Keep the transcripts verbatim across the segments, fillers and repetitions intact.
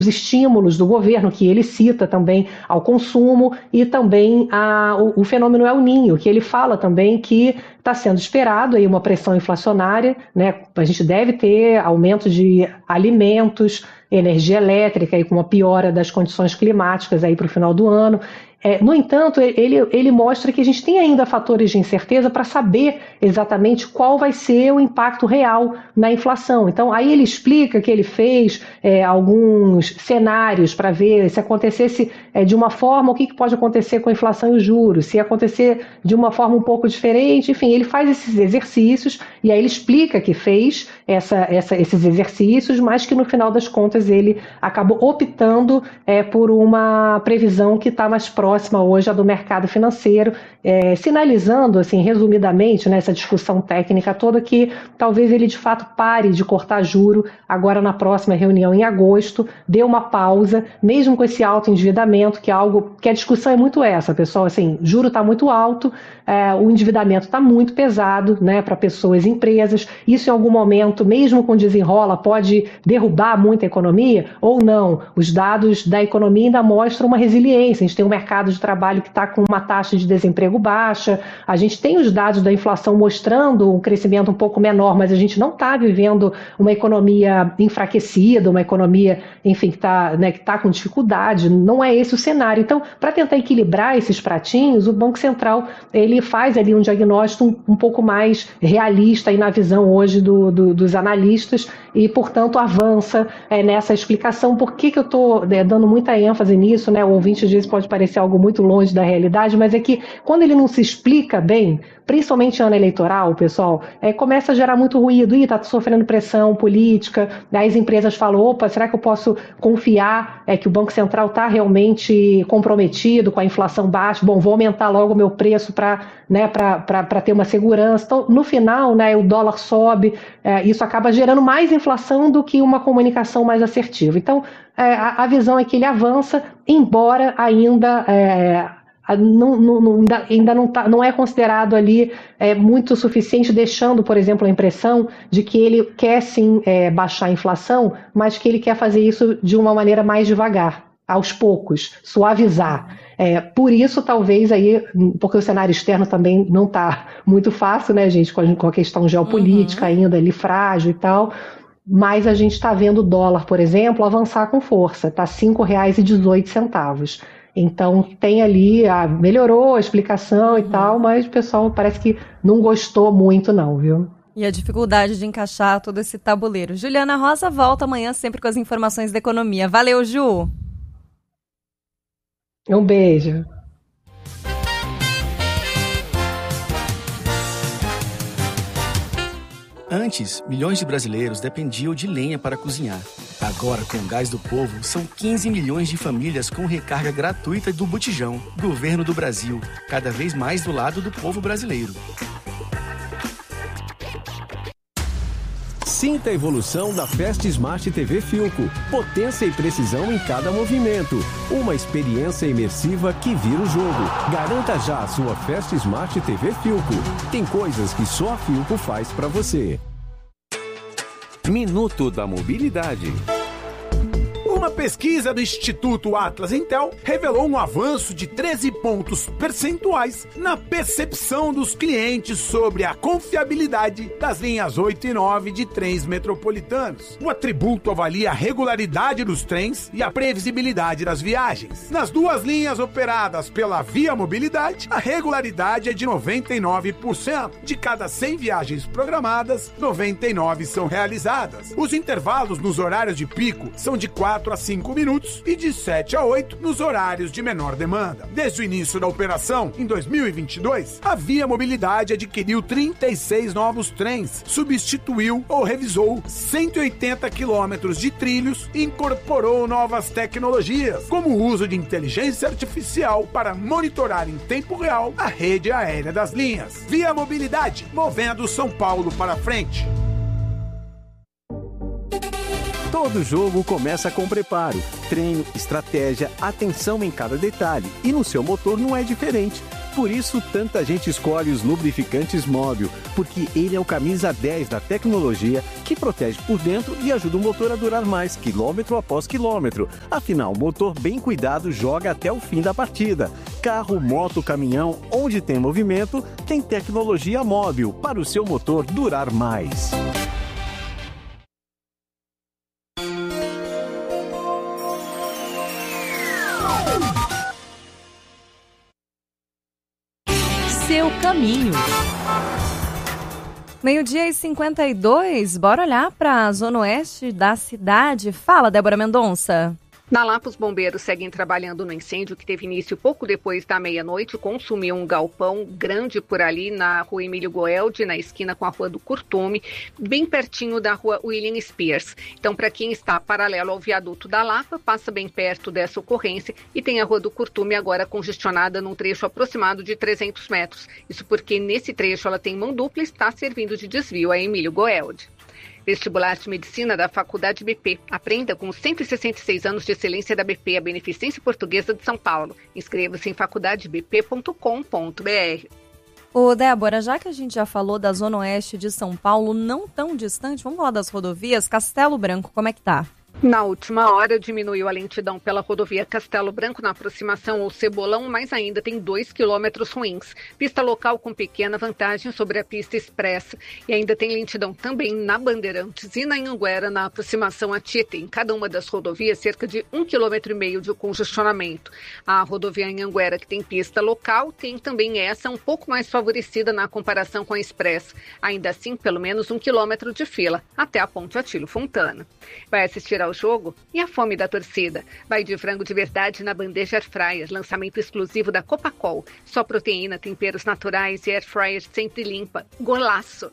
os estímulos do governo, que ele cita também ao consumo, e também a, o, o fenômeno El Niño, que ele fala também que está sendo esperado aí uma pressão inflacionária, né? A gente deve ter aumento de alimentos, energia elétrica, e com uma piora das condições climáticas aí para o final do ano. É, no entanto, ele, ele mostra que a gente tem ainda fatores de incerteza para saber exatamente qual vai ser o impacto real na inflação. Então, aí ele explica que ele fez é, alguns cenários para ver se acontecesse é, de uma forma, o que, que pode acontecer com a inflação e os juros, se acontecer de uma forma um pouco diferente. Enfim, ele faz esses exercícios e aí ele explica que fez essa, essa, esses exercícios, mas que no final das contas ele acabou optando é, por uma previsão que está mais próxima próxima hoje a do mercado financeiro, é, sinalizando, assim, resumidamente, nessa discussão técnica toda, que talvez ele de fato pare de cortar juro agora na próxima reunião em agosto, dê uma pausa, mesmo com esse alto endividamento, que é algo que a discussão é muito essa, pessoal, assim, juro está muito alto, é, o endividamento está muito pesado, né, para pessoas e empresas, isso em algum momento, mesmo com desenrola, pode derrubar muito a economia ou não. Os dados da economia ainda mostram uma resiliência, a gente tem um mercado de trabalho que está com uma taxa de desemprego baixa, a gente tem os dados da inflação mostrando um crescimento um pouco menor, mas a gente não está vivendo uma economia enfraquecida, uma economia, enfim, que está, né, que tá com dificuldade, não é esse o cenário. Então, para tentar equilibrar esses pratinhos, o Banco Central ele faz ali um diagnóstico um, um pouco mais realista aí na visão hoje do, do, dos analistas e, portanto, avança é, nessa explicação. Por que, que eu estou é, dando muita ênfase nisso, né? O ouvinte às vezes pode parecer algo muito longe da realidade, mas é que quando ele não se explica bem, principalmente em ano eleitoral, pessoal, é, começa a gerar muito ruído, e está sofrendo pressão política, aí as empresas falam, opa, será que eu posso confiar é, que o Banco Central está realmente comprometido com a inflação baixa? Bom, vou aumentar logo o meu preço para, né, para ter uma segurança. Então, no final, né, o dólar sobe, é, isso acaba gerando mais inflação do que uma comunicação mais assertiva. Então, é, a, a visão é que ele avança, embora ainda... É, Não, não, ainda não, tá, não é considerado ali é, muito suficiente, deixando, por exemplo, a impressão de que ele quer sim é, baixar a inflação, mas que ele quer fazer isso de uma maneira mais devagar, aos poucos, suavizar. É, por isso, talvez, aí, porque o cenário externo também não está muito fácil, né, gente, com a, com a questão geopolítica uhum. ainda ali frágil e tal, mas a gente está vendo o dólar, por exemplo, avançar com força, está cinco reais e dezoito centavos. Então tem ali, ah, melhorou a explicação e tal, mas o pessoal parece que não gostou muito não, viu? E a dificuldade de encaixar todo esse tabuleiro. Juliana Rosa volta amanhã sempre com as informações da economia. Valeu, Ju! Um beijo! Antes, milhões de brasileiros dependiam de lenha para cozinhar. Agora, com o Gás do Povo, são quinze milhões de famílias com recarga gratuita do Botijão. Governo do Brasil, cada vez mais do lado do povo brasileiro. Sinta a evolução da Fast Smart T V Philco. Potência e precisão em cada movimento. Uma experiência imersiva que vira o jogo. Garanta já a sua Fast Smart T V Philco. Tem coisas que só a Philco faz para você. Minuto da Mobilidade. Uma pesquisa do Instituto Atlas Intel revelou um avanço de treze pontos percentuais na percepção dos clientes sobre a confiabilidade das linhas oito e nove de trens metropolitanos. O atributo avalia a regularidade dos trens e a previsibilidade das viagens. Nas duas linhas operadas pela Via Mobilidade, a regularidade é de noventa e nove por cento. De cada cem viagens programadas, noventa e nove são realizadas. Os intervalos nos horários de pico são de quatro a cinco minutos e de sete a oito nos horários de menor demanda. Desde o início da operação, em dois mil e vinte e dois, a Via Mobilidade adquiriu trinta e seis novos trens, substituiu ou revisou cento e oitenta quilômetros de trilhos e incorporou novas tecnologias, como o uso de inteligência artificial para monitorar em tempo real a rede aérea das linhas. Via Mobilidade, movendo São Paulo para frente. Todo jogo começa com preparo, treino, estratégia, atenção em cada detalhe. E no seu motor não é diferente. Por isso, tanta gente escolhe os lubrificantes Móbil, porque ele é o camisa dez da tecnologia que protege por dentro e ajuda o motor a durar mais, quilômetro após quilômetro. Afinal, o motor bem cuidado joga até o fim da partida. Carro, moto, caminhão, onde tem movimento, tem tecnologia Móbil para o seu motor durar mais. Seu caminho. Meio-dia e cinquenta e dois, bora olhar para a zona oeste da cidade. Fala, Débora Mendonça. Na Lapa, os bombeiros seguem trabalhando no incêndio que teve início pouco depois da meia-noite, consumiu um galpão grande por ali na rua Emílio Goeldi, na esquina com a rua do Curtume, bem pertinho da rua William Spears. Então, para quem está paralelo ao viaduto da Lapa, passa bem perto dessa ocorrência e tem a rua do Curtume agora congestionada num trecho aproximado de trezentos metros. Isso porque nesse trecho ela tem mão dupla e está servindo de desvio a Emílio Goeldi. Vestibular de Medicina da Faculdade B P. Aprenda com os cento e sessenta e seis anos de excelência da B P, a Beneficência Portuguesa de São Paulo. Inscreva-se em faculdade b p ponto com ponto b r. Ô, Débora, já que a gente já falou da zona oeste de São Paulo, não tão distante, vamos falar das rodovias. Castelo Branco, como é que tá? Na última hora, diminuiu a lentidão pela rodovia Castelo Branco na aproximação ao Cebolão, mas ainda tem dois quilômetros ruins. Pista local com pequena vantagem sobre a pista expressa. E ainda tem lentidão também na Bandeirantes e na Anhanguera na aproximação a Tietê. Em cada uma das rodovias, cerca de um quilômetro e meio de congestionamento. A rodovia Anhanguera, que tem pista local, tem também essa um pouco mais favorecida na comparação com a expressa. Ainda assim, pelo menos um quilômetro de fila até a Ponte Atílio Fontana. Vai assistir ao jogo e a fome da torcida. Vai de frango de verdade na bandeja Air Fryer, lançamento exclusivo da Copacol. Só proteína, temperos naturais e Air Fryer sempre limpa. Golaço!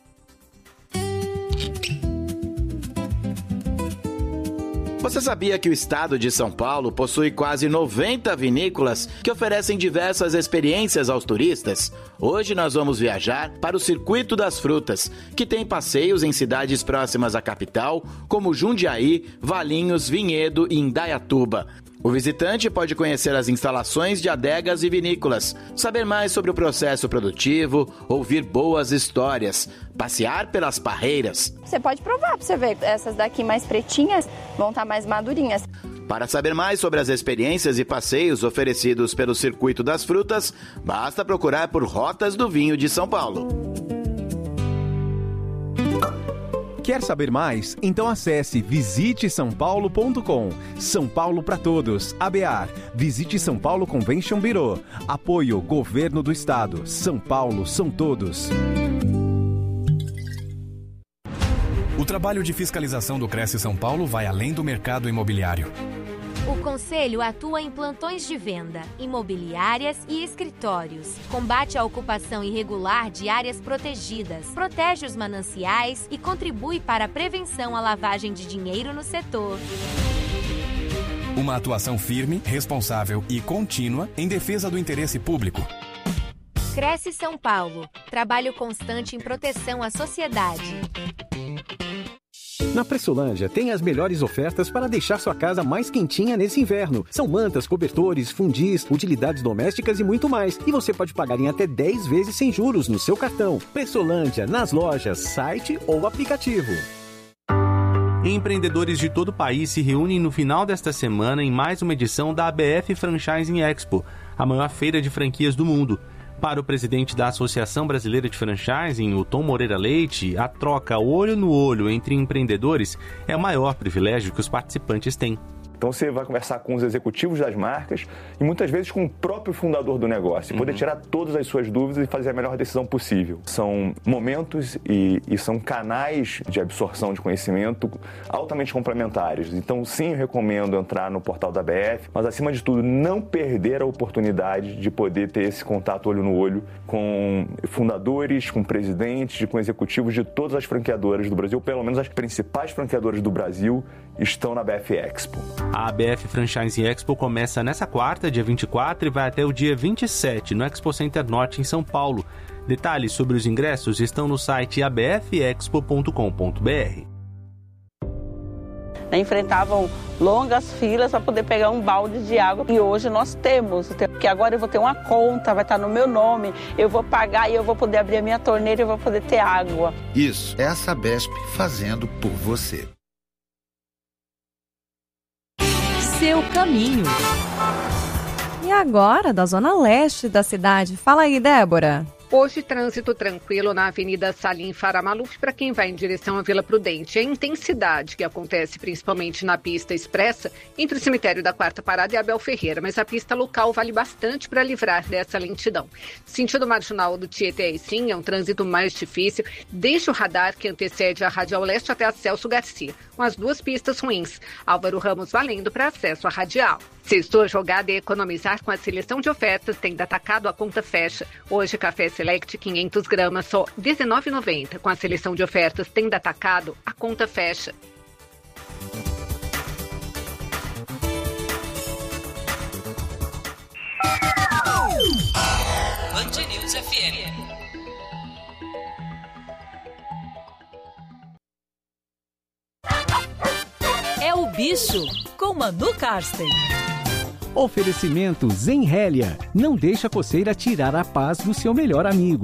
Você sabia que o estado de São Paulo possui quase noventa vinícolas que oferecem diversas experiências aos turistas? Hoje nós vamos viajar para o Circuito das Frutas, que tem passeios em cidades próximas à capital, como Jundiaí, Valinhos, Vinhedo e Indaiatuba. O visitante pode conhecer as instalações de adegas e vinícolas, saber mais sobre o processo produtivo, ouvir boas histórias, passear pelas parreiras. Você pode provar para você ver, essas daqui mais pretinhas vão estar mais madurinhas. Para saber mais sobre as experiências e passeios oferecidos pelo Circuito das Frutas, basta procurar por Rotas do Vinho de São Paulo. Quer saber mais? Então acesse visite são paulo ponto com. São Paulo para todos. A B A R. Visite São Paulo Convention Bureau. Apoio Governo do Estado. São Paulo são todos. O trabalho de fiscalização do Cresce São Paulo vai além do mercado imobiliário. O Conselho atua em plantões de venda, imobiliárias e escritórios. Combate a ocupação irregular de áreas protegidas, protege os mananciais e contribui para a prevenção à lavagem de dinheiro no setor. Uma atuação firme, responsável e contínua em defesa do interesse público. Cresce São Paulo. Trabalho constante em proteção à sociedade. Na Pressolândia tem as melhores ofertas para deixar sua casa mais quentinha nesse inverno. São mantas, cobertores, fundis, utilidades domésticas e muito mais. E você pode pagar em até dez vezes sem juros no seu cartão. Pressolândia, nas lojas, site ou aplicativo. Empreendedores de todo o país se reúnem no final desta semana em mais uma edição da A B F Franchising Expo, a maior feira de franquias do mundo. Para o presidente da Associação Brasileira de Franchising, o Tom Moreira Leite, a troca olho no olho entre empreendedores é o maior privilégio que os participantes têm. Então você vai conversar com os executivos das marcas e muitas vezes com o próprio fundador do negócio, e poder uhum. tirar todas as suas dúvidas e fazer a melhor decisão possível. São momentos e, e são canais de absorção de conhecimento altamente complementares. Então sim, eu recomendo entrar no portal da A B F, mas acima de tudo não perder a oportunidade de poder ter esse contato olho no olho com fundadores, com presidentes, com executivos de todas as franqueadoras do Brasil, pelo menos as principais franqueadoras do Brasil estão na A B F Expo. A A B F Franchising Expo começa nessa quarta, dia vinte e quatro, e vai até o dia vinte e sete, no Expo Center Norte, em São Paulo. Detalhes sobre os ingressos estão no site a b f expo ponto com ponto b r. né, enfrentavam longas filas para poder pegar um balde de água. E hoje nós temos, porque agora eu vou ter uma conta, vai estar no meu nome, eu vou pagar e eu vou poder abrir a minha torneira e eu vou poder ter água. Isso é a Sabesp fazendo por você. Seu caminho. E agora, da zona leste da cidade. Fala aí, Débora. Hoje, trânsito tranquilo na Avenida Salim Faramaluf para quem vai em direção à Vila Prudente. A intensidade que acontece principalmente na pista expressa entre o cemitério da Quarta Parada e Abel Ferreira, mas a pista local vale bastante para livrar dessa lentidão. Sentido marginal do Tietê, aí sim, é um trânsito mais difícil. Deixa o radar que antecede a Radial Leste até a Celso Garcia, com as duas pistas ruins. Álvaro Ramos valendo para acesso à Radial. Sextou jogada e economizar com a seleção de ofertas, tem atacado a conta fecha. Hoje, café Select quinhentos gramas, só dezenove reais e noventa centavos. Com a seleção de ofertas, tem atacado a conta fecha. Band News F M. É o bicho com Manu Karsten. Oferecimento Zenrélia. Não deixa a coceira tirar a paz do seu melhor amigo.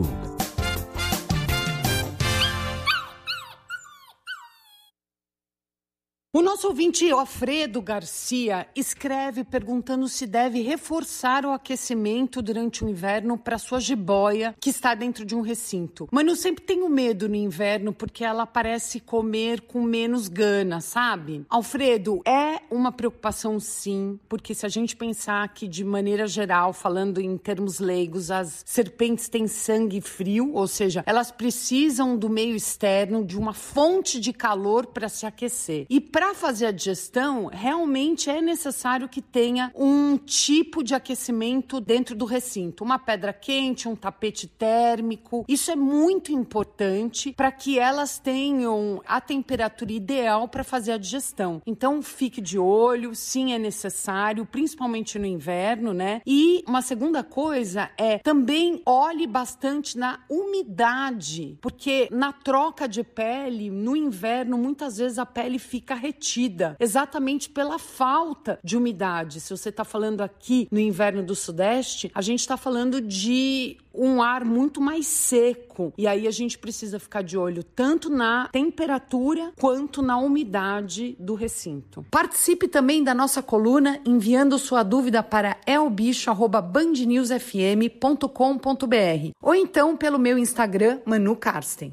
O nosso ouvinte Alfredo Garcia escreve perguntando se deve reforçar o aquecimento durante o inverno para sua jiboia que está dentro de um recinto. Mas eu sempre tenho medo no inverno porque ela parece comer com menos gana, sabe? Alfredo, é uma preocupação sim, porque se a gente pensar que de maneira geral, falando em termos leigos, as serpentes têm sangue frio, ou seja, elas precisam do meio externo, de uma fonte de calor para se aquecer. E para Para fazer a digestão, realmente é necessário que tenha um tipo de aquecimento dentro do recinto. Uma pedra quente, um tapete térmico. Isso é muito importante para que elas tenham a temperatura ideal para fazer a digestão. Então, fique de olho, sim, é necessário, principalmente no inverno, né? E uma segunda coisa é também olhe bastante na umidade, porque na troca de pele, no inverno, muitas vezes a pele fica retida, exatamente pela falta de umidade. Se você está falando aqui no inverno do Sudeste, a gente está falando de um ar muito mais seco. E aí a gente precisa ficar de olho tanto na temperatura quanto na umidade do recinto. Participe também da nossa coluna enviando sua dúvida para elbicho arroba band news f m ponto com ponto b r ou então pelo meu Instagram, Manu Karsten.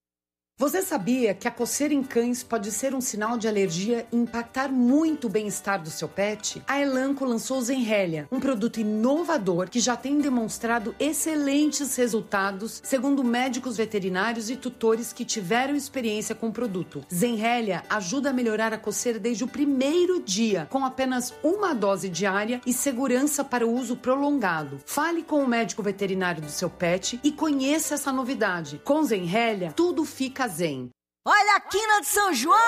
Você sabia que a coceira em cães pode ser um sinal de alergia e impactar muito o bem-estar do seu pet? A Elanco lançou o Zenrélia, um produto inovador que já tem demonstrado excelentes resultados, segundo médicos veterinários e tutores que tiveram experiência com o produto. Zenrélia ajuda a melhorar a coceira desde o primeiro dia, com apenas uma dose diária e segurança para o uso prolongado. Fale com o médico veterinário do seu pet e conheça essa novidade. Com Zenrélia, tudo fica zen. Olha a quina de São João!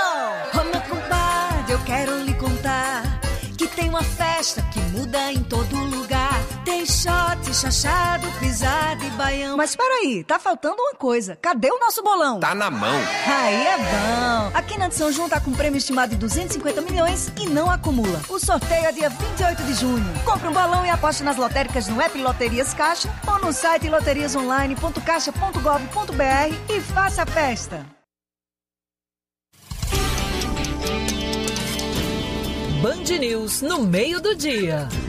Ô meu compadre, eu quero lhe contar que tem uma festa que muda em todo lugar. Tem shot, chachado, pisada e baião. Mas peraí, tá faltando uma coisa. Cadê o nosso bolão? Tá na mão. Aí é bom. A Quina de São João tá com um prêmio estimado de duzentos e cinquenta milhões e não acumula. O sorteio é dia vinte e oito de junho. Compre um bolão e aposte nas lotéricas no app Loterias Caixa ou no site loterias online ponto caixa ponto gov ponto b r e faça a festa. Band News no meio do dia.